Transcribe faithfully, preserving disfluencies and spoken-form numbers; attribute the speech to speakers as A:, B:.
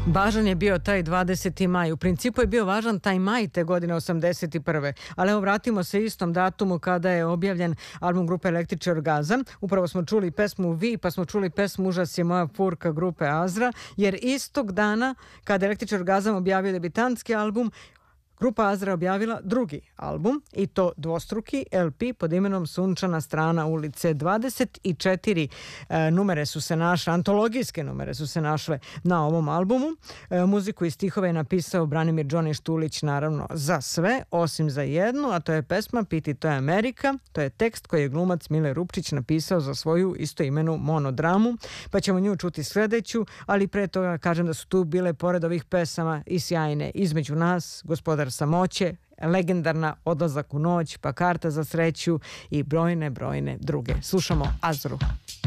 A: Važan je bio taj dvadeseti maj. U principu je bio važan taj maj te godine osamdeset prve. Ali evo vratimo se istom datumu kada je objavljen album grupe Električni orgazam. Upravo smo čuli pesmu Vi, pa smo čuli pesmu Užas je moja furka grupe Azra, jer istog dana kada je Električni orgazam objavio debitantski album, grupa Azra objavila drugi album, i to dvostruki el pe pod imenom Sunčana strana ulice. dvadeset četiri e, numere su se našle, antologijske numere su se našle na ovom albumu. E, muziku i stihove je napisao Branimir Džoni Štulić, naravno za sve, osim za jednu, a to je pesma Piti, to je Amerika. To je tekst koji je glumac Mile Rupčić napisao za svoju istoimenu monodramu, pa ćemo nju čuti sledeću, ali pre toga kažem da su tu bile, pored ovih pesama, i sjajne Između nas, Gospodar samoće, legendarna Odlazak u noć, pa Karta za sreću i brojne, brojne druge. Slušamo Azru.